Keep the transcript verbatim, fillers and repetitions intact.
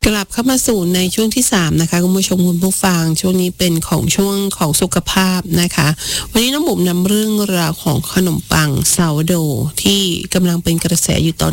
กลับเข้ามาสู่ในช่วงที่สามนะคะคุณผู้ชมคุณผู้ฟังช่วงนี้เป็นของช่วงของสุขภาพนะคะวันนี้น้องบุ๋มนำเรื่องราวของขนมปังซาวโดที่กำลังเป็นกระแสอยู่ตอน